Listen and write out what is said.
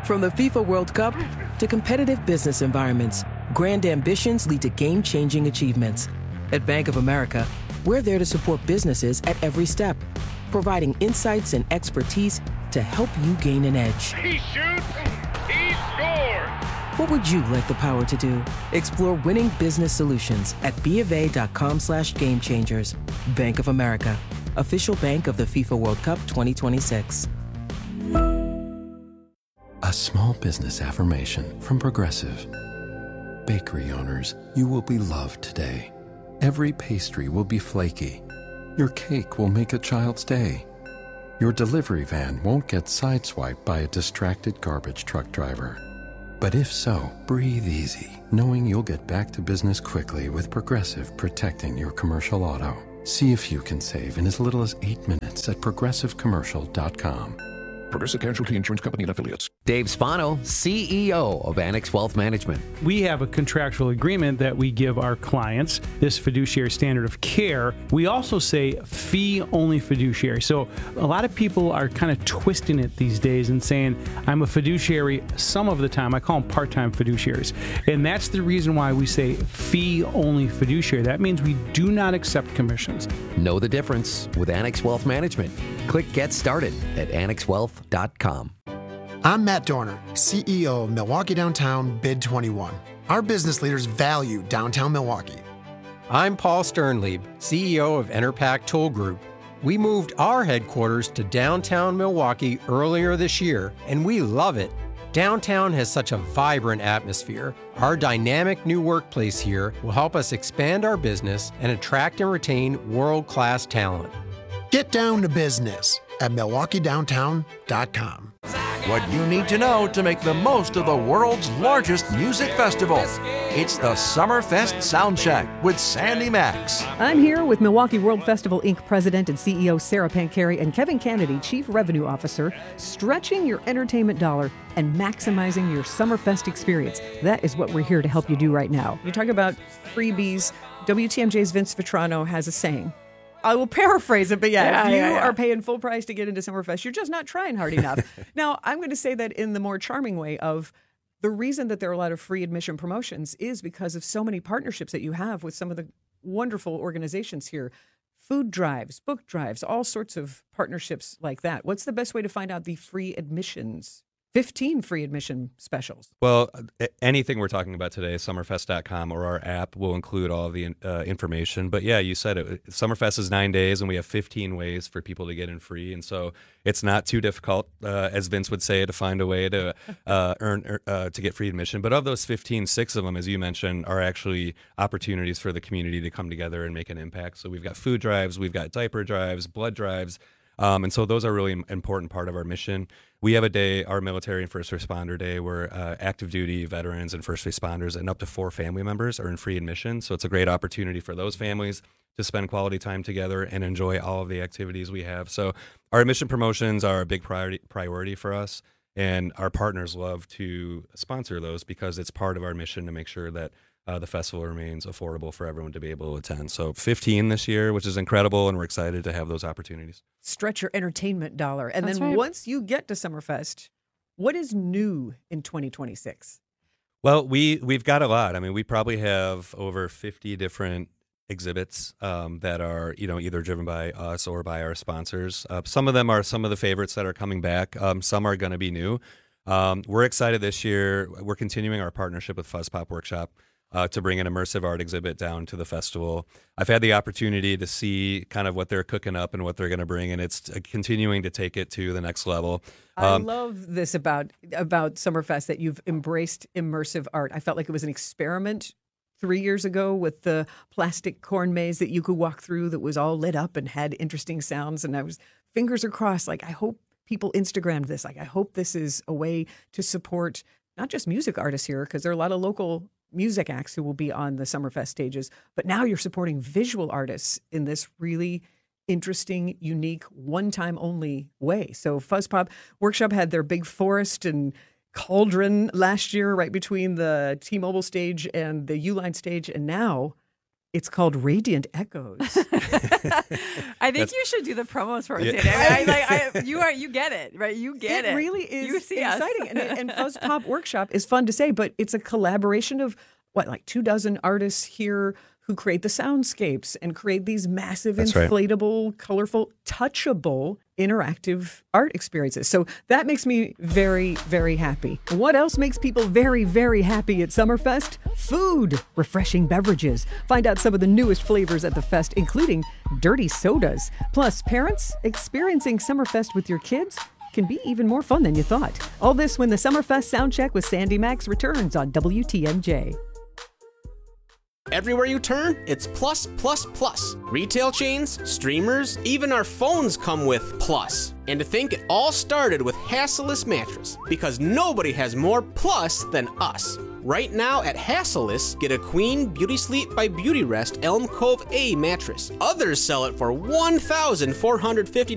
From the FIFA World Cup to competitive business environments, grand ambitions lead to game-changing achievements. At Bank of America, we're there to support businesses at every step, providing insights and expertise to help you gain an edge. He shoots, he scores! What would you like the power to do? Explore winning business solutions at BofA.com/gamechangers. Bank of America, official bank of the FIFA World Cup 2026. A small business affirmation from Progressive. Bakery owners, you will be loved today. Every pastry will be flaky. Your cake will make a child's day. Your delivery van won't get sideswiped by a distracted garbage truck driver. But if so, breathe easy, knowing you'll get back to business quickly with Progressive protecting your commercial auto. See if you can save in as little as 8 minutes at progressivecommercial.com. Progressive Casualty Insurance Company and Affiliates. Dave Spano, CEO of Annex Wealth Management. We have a contractual agreement that we give our clients, this fiduciary standard of care. We also say fee-only fiduciary. So a lot of people are kind of twisting it these days and saying, I'm a fiduciary some of the time. I call them part-time fiduciaries. And that's the reason why we say fee-only fiduciary. That means we do not accept commissions. Know the difference with Annex Wealth Management. Click Get Started at annexwealth.com. I'm Matt Dorner, CEO of Milwaukee Downtown Bid 21. Our business leaders value downtown Milwaukee. I'm Paul Sternlieb, CEO of Enerpac Toll Group. We moved our headquarters to downtown Milwaukee earlier this year, and we love it. Downtown has such a vibrant atmosphere. Our dynamic new workplace here will help us expand our business and attract and retain world-class talent. Get down to business at MilwaukeeDowntown.com. What you need to know to make the most of the world's largest music festival. It's the Summerfest Soundcheck with Sandy Max. I'm here with Milwaukee World Festival Inc. President and CEO Sarah Pancari and Kevin Kennedy, Chief Revenue Officer, stretching your entertainment dollar and maximizing your Summerfest experience. That is what we're here to help you do right now. You talk about freebies. WTMJ's Vince Vitrano has a saying. I will paraphrase it, but if you are paying full price to get into Summerfest, you're just not trying hard enough. Now, I'm going to say that in the more charming way of the reason that there are a lot of free admission promotions is because of so many partnerships that you have with some of the wonderful organizations here. Food drives, book drives, all sorts of partnerships like that. What's the best way to find out the free admissions? 15 free admission specials. Well, anything we're talking about today, summerfest.com or our app will include all of the information. But yeah, you said it. Summerfest is 9 days, and we have 15 ways for people to get in free. And so it's not too difficult, as Vince would say, to find a way to to get free admission. But of those 15, 6 of them, as you mentioned, are actually opportunities for the community to come together and make an impact. So we've got food drives, we've got diaper drives, blood drives. And so those are really important part of our mission. We have a day, our military and first responder day, where active duty veterans and first responders and up to 4 family members are in free admission. So it's a great opportunity for those families to spend quality time together and enjoy all of the activities we have. So our admission promotions are a big priority for us, and our partners love to sponsor those because it's part of our mission to make sure that the festival remains affordable for everyone to be able to attend. So 15 this year, which is incredible, and we're excited to have those opportunities. Stretch your entertainment dollar. And That's then right. once you get to Summerfest, what is new in 2026? Well, we've got a lot. I mean, we probably have over 50 different exhibits that are, either driven by us or by our sponsors. Some of them are some of the favorites that are coming back. Some are going to be new. We're excited this year. We're continuing our partnership with Fuzz Pop Workshop to bring an immersive art exhibit down to the festival. I've had the opportunity to see kind of what they're cooking up and what they're going to bring, and it's continuing to take it to the next level. I love this about Summerfest, that you've embraced immersive art. I felt like it was an experiment 3 years ago with the plastic corn maze that you could walk through that was all lit up and had interesting sounds. And I was fingers are crossed. Like, I hope people Instagrammed this. Like, I hope this is a way to support not just music artists here, because there are a lot of local music acts who will be on the Summerfest stages, but now you're supporting visual artists in this really interesting, unique, one-time only way. So Fuzz Pop Workshop had their big forest and cauldron last year, right between the T-Mobile stage and the Uline stage, and now It's called Radiant Echoes. I think you should do the promos for it. You get it, right? You get it. It really is you see exciting. And Fuzz Pop Workshop is fun to say, but it's a collaboration of, 24 artists here who create the soundscapes and create these massive, inflatable, colorful, touchable, interactive art experiences. So that makes me very, very happy. What else makes people very, very happy at Summerfest? Food, refreshing beverages. Find out some of the newest flavors at the fest, including dirty sodas. Plus, parents, experiencing Summerfest with your kids can be even more fun than you thought. All this when the Summerfest Soundcheck with Sandy Max returns on WTMJ. Everywhere you turn, it's plus, plus, plus. Retail chains, streamers, even our phones come with plus. And to think it all started with Hassellus Mattress, because nobody has more plus than us. Right now at Hassellus, get a Queen Beauty Sleep by Beauty Rest Elm Cove A mattress. Others sell it for $1,450.